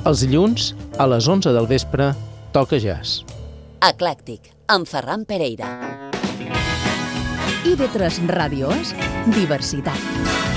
Els dilluns, a les 11 del vespre, toca jazz. Eclèctic, amb Ferran Pereira. IB3 Ràdio és diversitat.